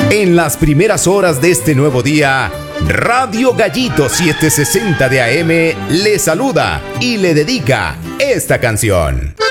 En las primeras horas de este nuevo día, Radio Gallito 760 de AM le saluda y le dedica esta canción.